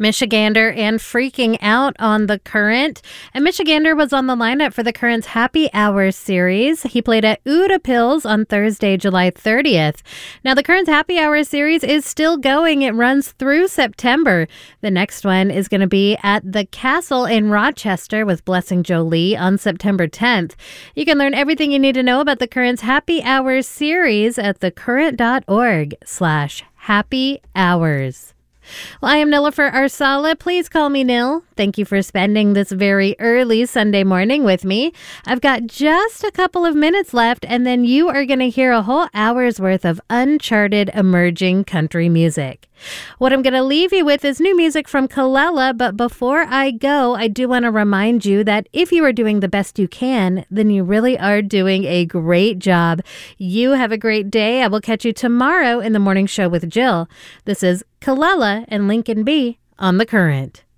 Michigander and Freaking Out on The Current. And Michigander was on the lineup for The Current's Happy Hour series. He played at Uda Pills on Thursday, July 30th. Now, The Current's Happy Hour series is still going. It runs through September. The next one is going to be at the Castle in Rochester with Blessing Jolie on September 10th. You can learn everything you need to know about The Current's Happy Hour series at thecurrent.org/happy hours. Well, I am Nilofer Arsala. Please call me Nil. Thank you for spending this very early Sunday morning with me. I've got just a couple of minutes left, and then you are going to hear a whole hour's worth of uncharted emerging country music. What I'm going to leave you with is new music from Kelela, but before I go, I do want to remind you that if you are doing the best you can, then you really are doing a great job. You have a great day. I will catch you tomorrow in the morning show with Jill. This is Kelela and Lincoln B on The Current.